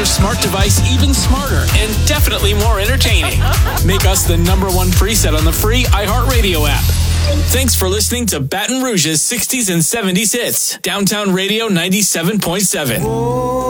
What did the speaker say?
your smart device even smarter and definitely more entertaining. Make us the #1 preset on the free iHeartRadio app. Thanks for listening to Baton Rouge's 60s and 70s hits. Downtown Radio 97.7.